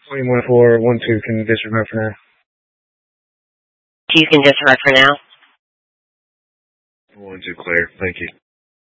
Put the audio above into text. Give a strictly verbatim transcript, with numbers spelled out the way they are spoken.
twenty-one four one two can disregard for now. You can disregard for now. one two clear. Thank you.